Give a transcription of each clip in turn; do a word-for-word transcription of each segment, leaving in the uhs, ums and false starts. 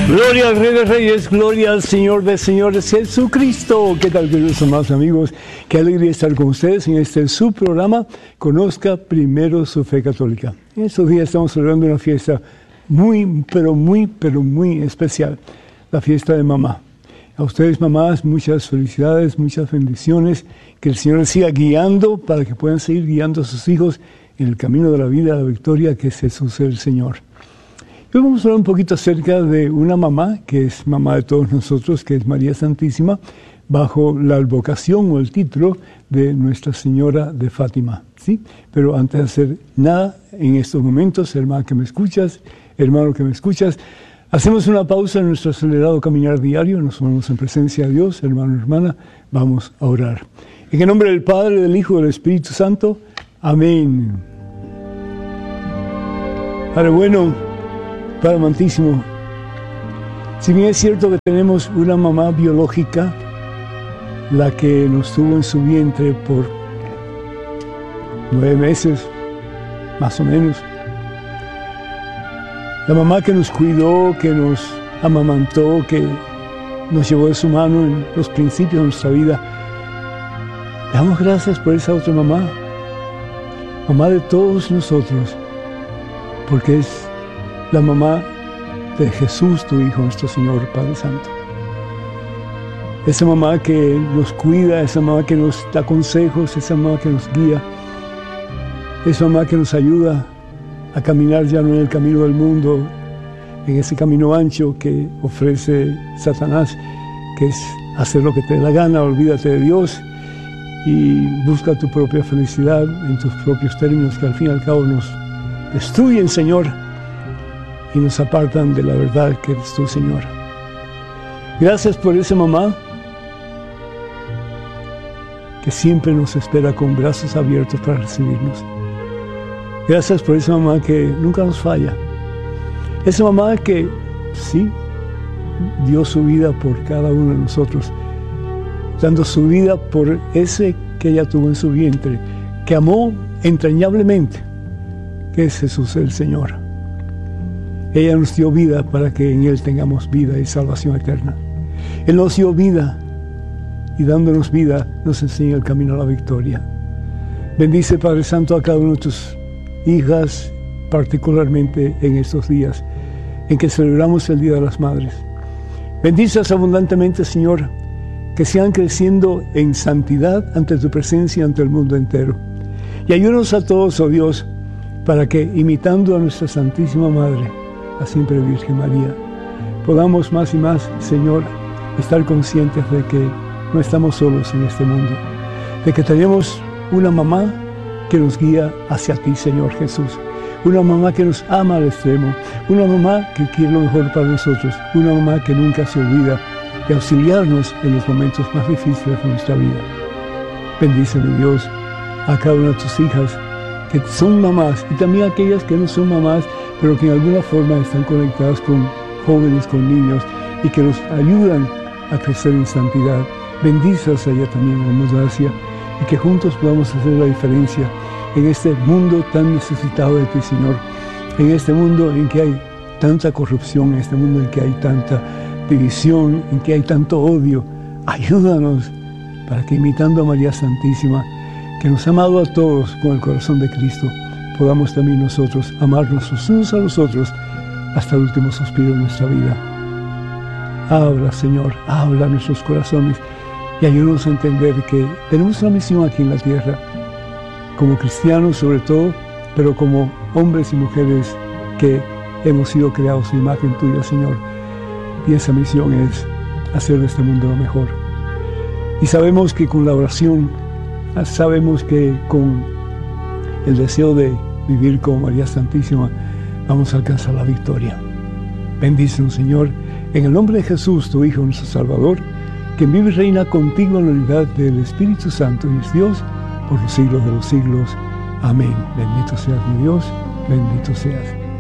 Gloria al Rey de Reyes, gloria al Señor de Señores, Jesucristo. ¿Qué tal, queridos amados amigos? Qué alegría estar con ustedes en este su programa, Conozca Primero su Fe Católica. En estos días estamos celebrando una fiesta muy, pero muy, pero muy especial, la fiesta de mamá. A ustedes, mamás, muchas felicidades, muchas bendiciones, que el Señor les siga guiando para que puedan seguir guiando a sus hijos en el camino de la vida, la victoria, que es Jesús el Señor. Hoy vamos a hablar un poquito acerca de una mamá, que es mamá de todos nosotros, que es María Santísima, bajo la advocación o el título de Nuestra Señora de Fátima, ¿sí? Pero antes de hacer nada en estos momentos, hermano que me escuchas, hermano que me escuchas, hacemos una pausa en nuestro acelerado caminar diario, nos ponemos en presencia de Dios, hermano y hermana, vamos a orar. En el nombre del Padre, del Hijo y del Espíritu Santo, amén. Padre bueno, Padre amantísimo, si bien es cierto que tenemos una mamá biológica, la que nos tuvo en su vientre por nueve meses, más o menos, la mamá que nos cuidó, que nos amamantó, que nos llevó de su mano en los principios de nuestra vida, damos gracias por esa otra mamá, mamá de todos nosotros, porque es la mamá de Jesús, tu Hijo, nuestro Señor, Padre Santo. Esa mamá que nos cuida, esa mamá que nos da consejos, esa mamá que nos guía, esa mamá que nos ayuda a caminar ya no en el camino del mundo, en ese camino ancho que ofrece Satanás, que es hacer lo que te dé la gana, olvídate de Dios y busca tu propia felicidad en tus propios términos, que al fin y al cabo nos destruyen, Señor, y nos apartan de la verdad que eres tú, Señor. Gracias por esa mamá que siempre nos espera con brazos abiertos para recibirnos. Gracias por esa mamá que nunca nos falla. Esa mamá que, sí, dio su vida por cada uno de nosotros, dando su vida por ese que ella tuvo en su vientre, que amó entrañablemente, que es Jesús el Señor. Ella nos dio vida para que en Él tengamos vida y salvación eterna. Él nos dio vida y dándonos vida nos enseña el camino a la victoria. Bendice, Padre Santo, a cada una de tus hijas, particularmente en estos días en que celebramos el Día de las Madres. Bendícelas abundantemente, Señor, que sigan creciendo en santidad ante tu presencia, ante el mundo entero. Y ayúdanos a todos, oh Dios, para que, imitando a nuestra Santísima Madre, la siempre Virgen María, podamos más y más, Señor, estar conscientes de que no estamos solos en este mundo, de que tenemos una mamá que nos guía hacia ti, Señor Jesús, una mamá que nos ama al extremo, una mamá que quiere lo mejor para nosotros, una mamá que nunca se olvida de auxiliarnos en los momentos más difíciles de nuestra vida. Bendíceme, Dios, a cada una de tus hijas que son mamás y también a aquellas que no son mamás, pero que en alguna forma están conectadas con jóvenes, con niños, y que nos ayudan a crecer en santidad. Bendícelas a ella también, damos gracia, y que juntos podamos hacer la diferencia en este mundo tan necesitado de ti, Señor, en este mundo en que hay tanta corrupción, en este mundo en que hay tanta división, en que hay tanto odio. Ayúdanos para que, imitando a María Santísima, que nos ha amado a todos con el corazón de Cristo, podamos también nosotros amarnos los unos a los otros hasta el último suspiro de nuestra vida. Habla, Señor, habla a nuestros corazones y ayúdanos a entender que tenemos una misión aquí en la tierra, como cristianos sobre todo, pero como hombres y mujeres que hemos sido creados en imagen tuya, Señor. Y esa misión es hacer de este mundo lo mejor. Y sabemos que con la oración, sabemos que con el deseo de vivir como María Santísima, vamos a alcanzar la victoria. Bendícenos, Señor, en el nombre de Jesús, tu Hijo, nuestro Salvador, que vive y reina contigo en la unidad del Espíritu Santo y es Dios por los siglos de los siglos. Amén. Bendito seas, mi Dios, bendito seas.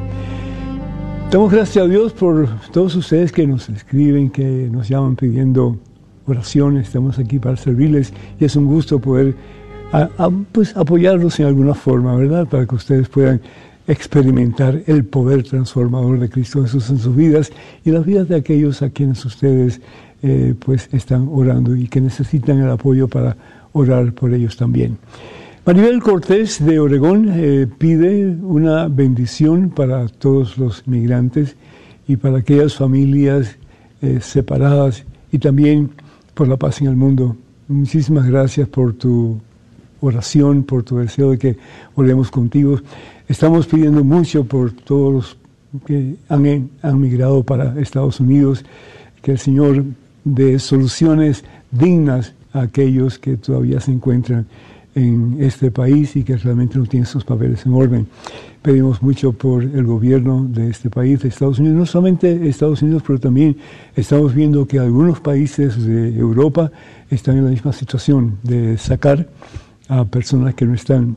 Damos gracias a Dios por todos ustedes que nos escriben, que nos llaman pidiendo oraciones. Estamos aquí para servirles y es un gusto poder a, a, pues, apoyarlos en alguna forma, ¿verdad? Para que ustedes puedan experimentar el poder transformador de Cristo Jesús en sus vidas y las vidas de aquellos a quienes ustedes eh, pues están orando y que necesitan el apoyo para orar por ellos también. Maribel Cortés de Oregón eh, pide una bendición para todos los migrantes y para aquellas familias eh, separadas y también por la paz en el mundo. Muchísimas gracias por tu oración, por tu deseo de que oremos contigo. Estamos pidiendo mucho por todos los que han, han migrado para Estados Unidos, que el Señor dé soluciones dignas a aquellos que todavía se encuentran en este país y que realmente no tienen sus papeles en orden. Pedimos mucho por el gobierno de este país, de Estados Unidos, no solamente Estados Unidos, pero también estamos viendo que algunos países de Europa están en la misma situación de sacar a personas que no están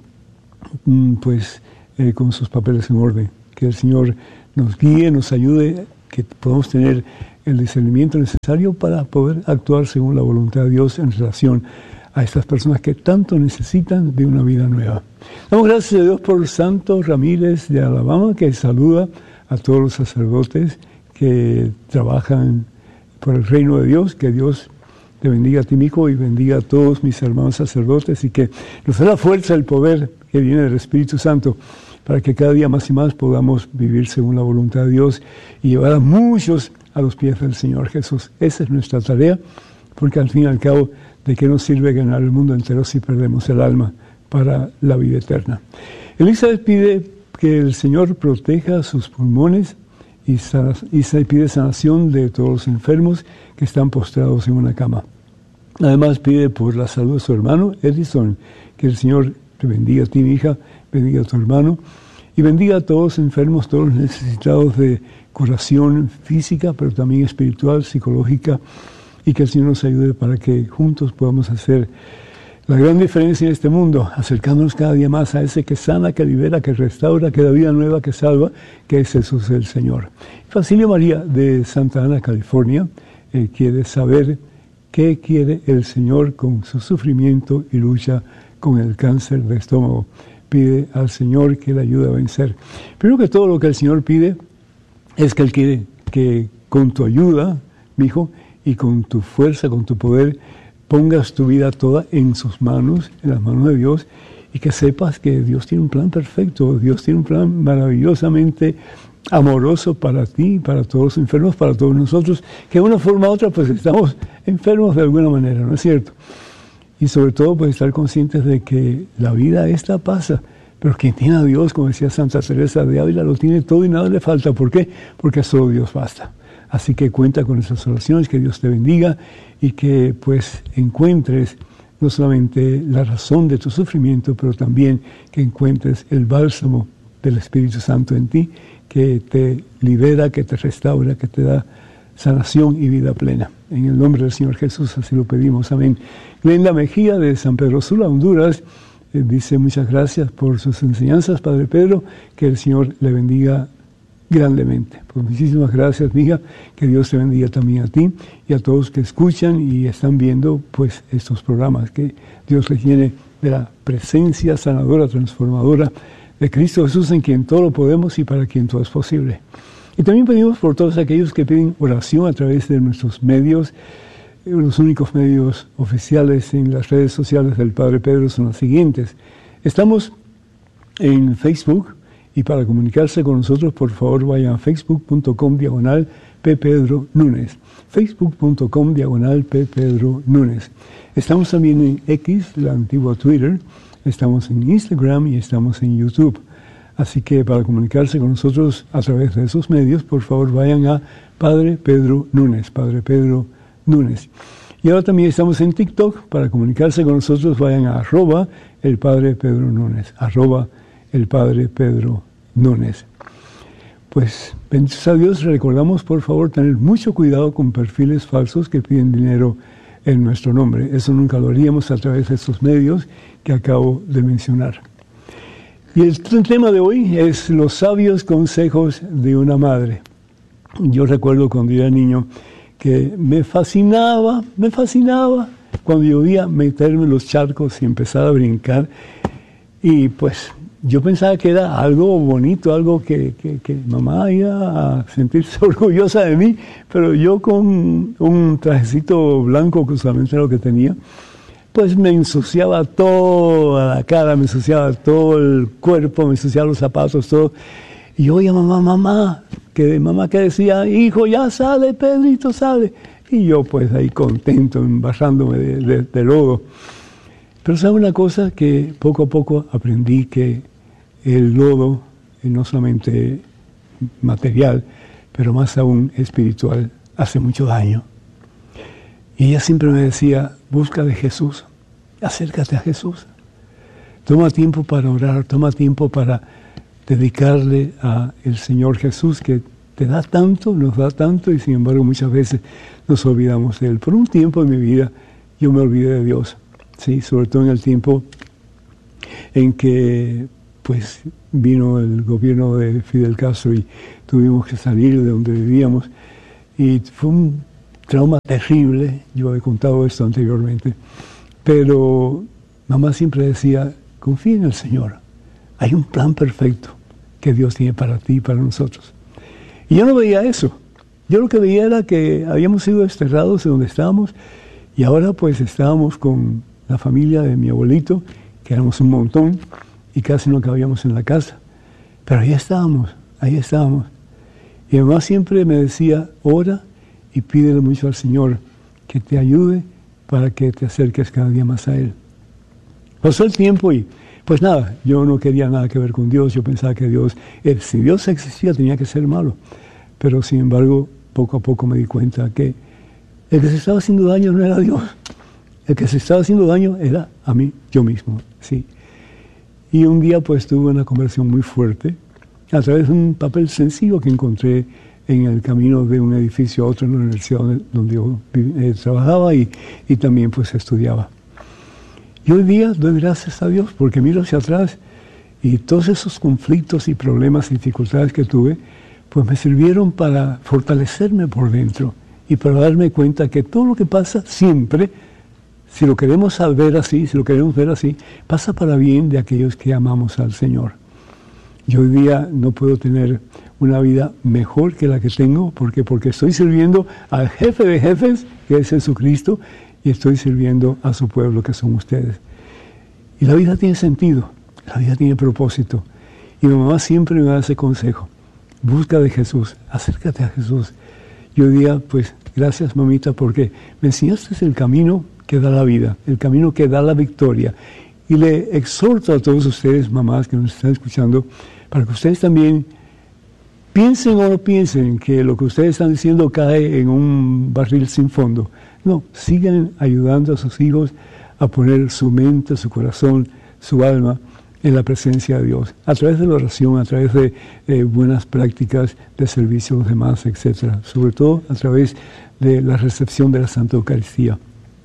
pues eh, con sus papeles en orden. Que el Señor nos guíe, nos ayude, que podamos tener el discernimiento necesario para poder actuar según la voluntad de Dios en relación a estas personas que tanto necesitan de una vida nueva. Damos gracias a Dios por Santos Ramírez de Alabama, que saluda a todos los sacerdotes que trabajan por el reino de Dios. Que Dios te bendiga a ti, mi hijo, y bendiga a todos mis hermanos sacerdotes, y que nos dé la fuerza, el poder que viene del Espíritu Santo, para que cada día más y más podamos vivir según la voluntad de Dios y llevar a muchos a los pies del Señor Jesús. Esa es nuestra tarea, porque al fin y al cabo, ¿de qué nos sirve ganar el mundo entero si perdemos el alma para la vida eterna? Elizabeth pide que el Señor proteja sus pulmones y, sana, y se pide sanación de todos los enfermos que están postrados en una cama. Además pide por la salud de su hermano Edison, que el Señor te bendiga a ti, mi hija, bendiga a tu hermano, y bendiga a todos los enfermos, todos los necesitados de curación física, pero también espiritual, psicológica, y que el Señor nos ayude para que juntos podamos hacer la gran diferencia en este mundo, acercándonos cada día más a ese que sana, que libera, que restaura, que da vida nueva, que salva, que es Jesús el Señor. Facilio María de Santa Ana, California, eh, quiere saber qué quiere el Señor con su sufrimiento y lucha con el cáncer de estómago. Pide al Señor que le ayude a vencer. Primero que todo, lo que el Señor pide es que Él quiere que con tu ayuda, mi hijo, y con tu fuerza, con tu poder, pongas tu vida toda en sus manos, en las manos de Dios, y que sepas que Dios tiene un plan perfecto, Dios tiene un plan maravillosamente amoroso para ti, para todos los enfermos, para todos nosotros, que de una forma u otra pues estamos enfermos de alguna manera, ¿no es cierto? Y sobre todo pues estar conscientes de que la vida esta pasa, pero quien tiene a Dios, como decía Santa Teresa de Ávila, lo tiene todo y nada le falta. ¿Por qué? Porque solo Dios basta. Así que cuenta con esas oraciones, que Dios te bendiga y que pues encuentres no solamente la razón de tu sufrimiento, pero también que encuentres el bálsamo del Espíritu Santo en ti, que te libera, que te restaura, que te da sanación y vida plena. En el nombre del Señor Jesús así lo pedimos. Amén. Glenda Mejía de San Pedro Sula, Honduras, eh, dice muchas gracias por sus enseñanzas, Padre Pedro, que el Señor le bendiga grandemente. Pues muchísimas gracias, mija, que Dios te bendiga también a ti y a todos que escuchan y están viendo pues estos programas, que Dios les llene de la presencia sanadora, transformadora de Cristo Jesús, en quien todo lo podemos y para quien todo es posible. Y también pedimos por todos aquellos que piden oración a través de nuestros medios. Los únicos medios oficiales en las redes sociales del Padre Pedro son los siguientes. Estamos en Facebook, y para comunicarse con nosotros, por favor, vayan a facebook punto com diagonal P. Pedro Núñez. facebook punto com diagonal P. Pedro Núñez. Estamos también en X, la antigua Twitter. Estamos en Instagram y estamos en YouTube. Así que para comunicarse con nosotros a través de esos medios, por favor, vayan a Padre Pedro Núñez. Padre Pedro Núñez. Y ahora también estamos en TikTok. Para comunicarse con nosotros, vayan a arroba el Padre Pedro Núñez. Arroba el Padre Pedro Núñez. Pues, benditos a Dios, recordamos por favor tener mucho cuidado con perfiles falsos que piden dinero en nuestro nombre. Eso nunca lo haríamos a través de estos medios que acabo de mencionar. Y el tema de hoy es los sabios consejos de una madre. Yo recuerdo cuando yo era niño que me fascinaba, me fascinaba cuando llovía meterme en los charcos y empezar a brincar. Y pues yo pensaba que era algo bonito, algo que, que, que mamá iba a sentirse orgullosa de mí, pero yo con un trajecito blanco, que usualmente era lo que tenía, pues me ensuciaba toda la cara, me ensuciaba todo el cuerpo, me ensuciaba los zapatos, todo. Y yo oía mamá, mamá, que mamá que decía, hijo, ya sale, Pedrito, sale. Y yo pues ahí contento, embarrándome de, de, de lodo. Pero sabe una cosa que poco a poco aprendí, que el lodo, no solamente material, pero más aún espiritual, hace mucho daño. Y ella siempre me decía, busca de Jesús, acércate a Jesús. Toma tiempo para orar, toma tiempo para dedicarle al Señor Jesús, que te da tanto, nos da tanto, y sin embargo muchas veces nos olvidamos de Él. Por un tiempo en mi vida yo me olvidé de Dios, ¿sí? Sobre todo en el tiempo en que pues vino el gobierno de Fidel Castro y tuvimos que salir de donde vivíamos, y fue un trauma terrible. Yo he contado esto anteriormente, pero mamá siempre decía, confía en el Señor, hay un plan perfecto que Dios tiene para ti y para nosotros. Y yo no veía eso. Yo lo que veía era que habíamos sido desterrados de donde estábamos, y ahora pues estábamos con la familia de mi abuelito, que éramos un montón y casi no cabíamos en la casa. Pero ahí estábamos, ahí estábamos. Y mamá siempre me decía, ora y pídele mucho al Señor que te ayude para que te acerques cada día más a Él. Pasó el tiempo y pues nada, yo no quería nada que ver con Dios. Yo pensaba que Dios, eh, si Dios existía, tenía que ser malo. Pero sin embargo, poco a poco me di cuenta que el que se estaba haciendo daño no era Dios. El que se estaba haciendo daño era a mí, yo mismo, sí. Y un día pues tuve una conversión muy fuerte a través de un papel sencillo que encontré en el camino de un edificio a otro en la universidad donde, donde yo eh, trabajaba y, y también pues estudiaba. Y hoy día doy gracias a Dios porque miro hacia atrás y todos esos conflictos y problemas y dificultades que tuve, pues me sirvieron para fortalecerme por dentro y para darme cuenta que todo lo que pasa siempre, si lo queremos ver así, si lo queremos ver así, pasa para bien de aquellos que amamos al Señor. Yo hoy día no puedo tener una vida mejor que la que tengo, porque porque estoy sirviendo al jefe de jefes, que es Jesucristo, y estoy sirviendo a su pueblo, que son ustedes. Y la vida tiene sentido, la vida tiene propósito. Y mi mamá siempre me da ese consejo, busca de Jesús, acércate a Jesús. Y hoy día, pues, gracias mamita, porque me enseñaste el camino que da la vida, el camino que da la victoria. Y le exhorto a todos ustedes, mamás que nos están escuchando, para que ustedes también piensen o no piensen que lo que ustedes están diciendo cae en un barril sin fondo. No, sigan ayudando a sus hijos a poner su mente, su corazón, su alma en la presencia de Dios, a través de la oración, a través de eh, buenas prácticas de servicio a los demás, etcétera. Sobre todo a través de la recepción de la Santa Eucaristía.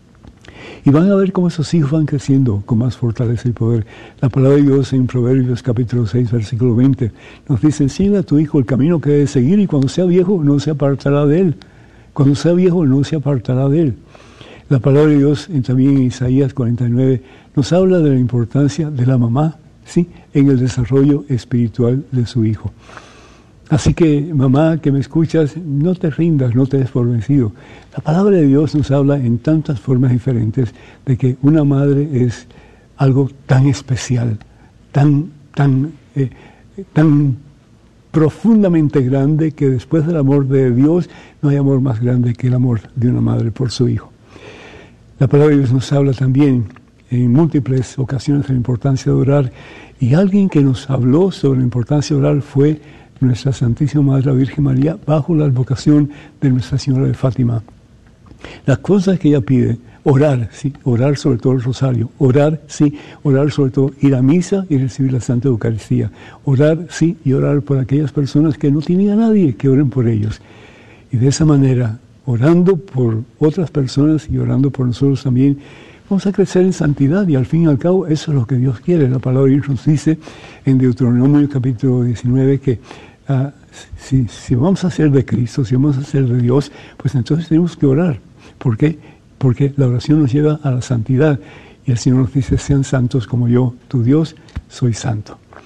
Y van a ver cómo esos hijos van creciendo con más fortaleza y poder. La palabra de Dios en Proverbios capítulo seis, versículo veinte, nos dice, enseña a tu hijo el camino que debe seguir y cuando sea viejo no se apartará de él. Cuando sea viejo no se apartará de él. La palabra de Dios en, también en Isaías cuarenta y nueve nos habla de la importancia de la mamá, ¿sí?, en el desarrollo espiritual de su hijo. Así que, mamá, que me escuchas, no te rindas, no te des por vencido. La palabra de Dios nos habla en tantas formas diferentes de que una madre es algo tan especial, tan, tan, eh, tan profundamente grande, que después del amor de Dios no hay amor más grande que el amor de una madre por su hijo. La palabra de Dios nos habla también en múltiples ocasiones de la importancia de orar, y alguien que nos habló sobre la importancia de orar fue nuestra Santísima Madre la Virgen María, bajo la advocación de Nuestra Señora de Fátima. Las cosas que ella pide, orar, sí, orar sobre todo el rosario, orar, sí, orar sobre todo, ir a misa y recibir la Santa Eucaristía, orar, sí, y orar por aquellas personas que no tienen a nadie, que oren por ellos. Y de esa manera, orando por otras personas y orando por nosotros también, vamos a crecer en santidad, y al fin y al cabo eso es lo que Dios quiere. La palabra de Dios nos dice en Deuteronomio capítulo diecinueve que uh, si, si vamos a ser de Cristo, si vamos a ser de Dios, pues entonces tenemos que orar. ¿Por qué? Porque la oración nos lleva a la santidad, y el Señor nos dice, sean santos como yo, tu Dios, soy santo.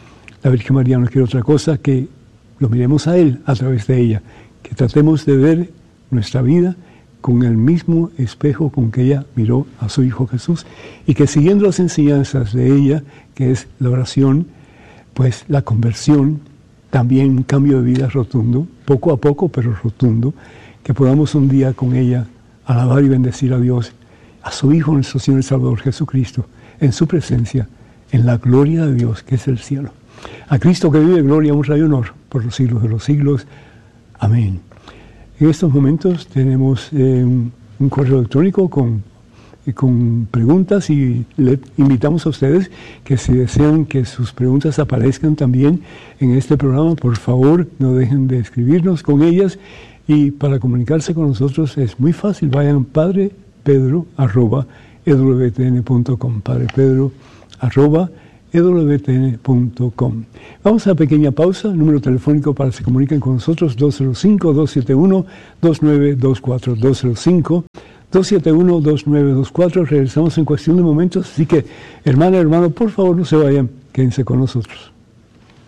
La Virgen María no quiere otra cosa que lo miremos a Él a través de ella, que tratemos de ver nuestra vida con el mismo espejo con que ella miró a su Hijo Jesús, y que siguiendo las enseñanzas de ella, que es la oración, pues la conversión, también un cambio de vida rotundo, poco a poco pero rotundo, que podamos un día con ella alabar y bendecir a Dios, a su Hijo nuestro Señor y Salvador Jesucristo, en su presencia, en la gloria de Dios que es el cielo. A Cristo que vive, gloria, honra y honor por los siglos de los siglos. Amén. En estos momentos tenemos eh, un, un correo electrónico con, eh, con preguntas, y le invitamos a ustedes que si desean que sus preguntas aparezcan también en este programa, por favor no dejen de escribirnos con ellas, y para comunicarse con nosotros es muy fácil. Vayan a padre pedro arroba e w t n punto com, padre pedro arroba e w t n punto com. Vamos a una pequeña pausa. Número telefónico para que se comuniquen con nosotros: dos cero cinco, dos siete uno, dos nueve dos cuatro, dos cero cinco, dos siete uno, dos nueve dos cuatro. Regresamos en cuestión de momentos, así que hermana, hermano, por favor no se vayan, quédense con nosotros.